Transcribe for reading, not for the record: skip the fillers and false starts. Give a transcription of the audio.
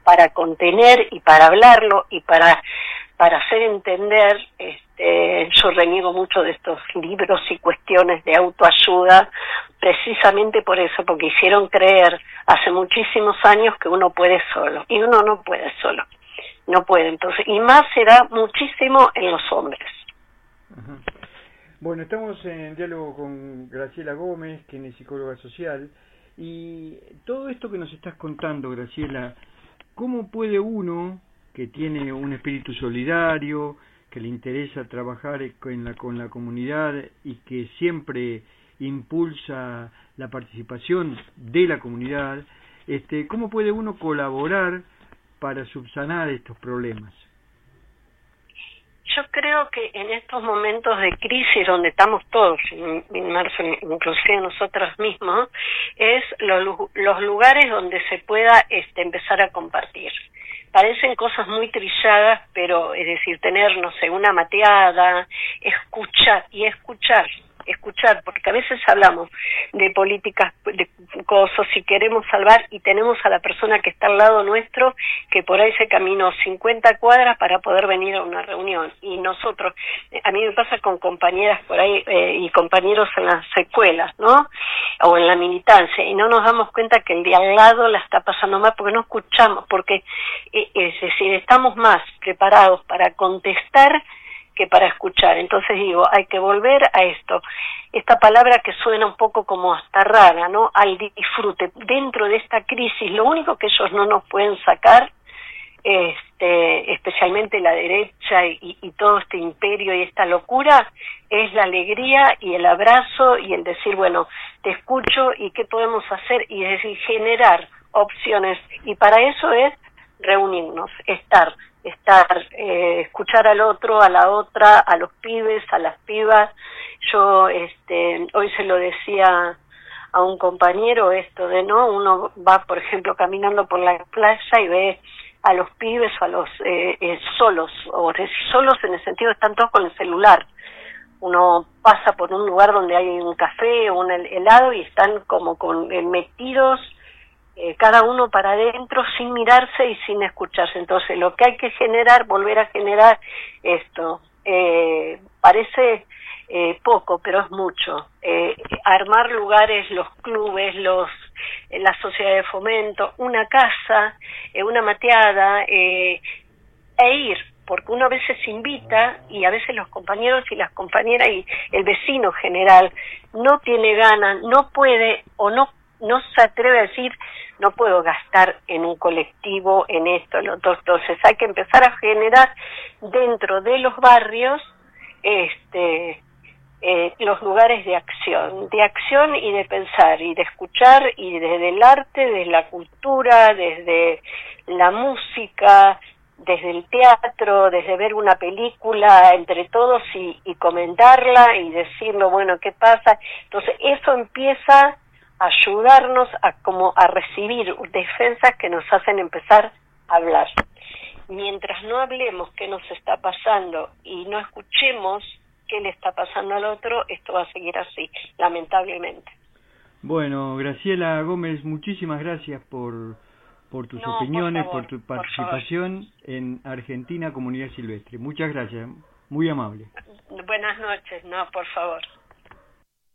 para contener y para hablarlo y para hacer entender. Yo reniego mucho de estos libros y cuestiones de autoayuda, precisamente por eso, porque hicieron creer hace muchísimos años que uno puede solo, y uno no puede solo, no puede. Entonces, y más se da muchísimo en los hombres. Ajá. Bueno, estamos en diálogo con Graciela Gómez, quien es psicóloga social, y todo esto que nos estás contando, Graciela, ¿cómo puede uno, que tiene un espíritu solidario, que le interesa trabajar con la comunidad y que siempre impulsa la participación de la comunidad, cómo puede uno colaborar para subsanar estos problemas? Yo creo que en estos momentos de crisis donde estamos todos inmersos, inclusive nosotros mismos, es los lugares donde se pueda empezar a compartir. Parecen cosas muy trilladas, pero es decir, tener, no sé, una mateada, escuchar, porque a veces hablamos de políticas, de cosas, si queremos salvar, y tenemos a la persona que está al lado nuestro, que por ahí se caminó 50 cuadras para poder venir a una reunión, y nosotros, a mí me pasa con compañeras por ahí, y compañeros en las escuelas, ¿no?, o en la militancia, y no nos damos cuenta que el de al lado la está pasando mal porque no escuchamos, porque es decir, estamos más preparados para contestar que para escuchar. Entonces digo, hay que volver a esta palabra que suena un poco como hasta rara, ¿no?, al disfrute. Dentro de esta crisis, lo único que ellos no nos pueden sacar, especialmente la derecha y todo este imperio y esta locura, es la alegría y el abrazo y el decir, bueno, te escucho y qué podemos hacer, y es decir, generar opciones, y para eso es reunirnos, estar, escuchar al otro, a la otra, a los pibes, a las pibas. Yo hoy se lo decía a un compañero esto de, ¿no?, uno va, por ejemplo, caminando por la playa y ve a los pibes o a los solos, o solos en el sentido de están todos con el celular. Uno pasa por un lugar donde hay un café o un helado y están como metidos, cada uno para adentro, sin mirarse y sin escucharse. Entonces, lo que hay que generar, volver a generar esto, parece poco, pero es mucho. Armar lugares, los clubes, la sociedad de fomento, una casa, una mateada, e ir, porque uno a veces invita y a veces los compañeros y las compañeras y el vecino general no tiene ganas, no puede o no se atreve a decir, no puedo gastar en un colectivo, en esto, en lo otro. Entonces hay que empezar a generar dentro de los barrios los lugares de acción y de pensar y de escuchar, y desde el arte, desde la cultura, desde la música, desde el teatro, desde ver una película entre todos y comentarla y decirlo, bueno, ¿qué pasa? Entonces eso empieza a ayudarnos a recibir defensas que nos hacen empezar a hablar. Mientras no hablemos qué nos está pasando y no escuchemos qué le está pasando al otro, esto va a seguir así, lamentablemente. Bueno, Graciela Gómez, muchísimas gracias por tus opiniones, por tu participación en Argentina Comunidad Silvestre. Muchas gracias, muy amable. Buenas noches, no, por favor.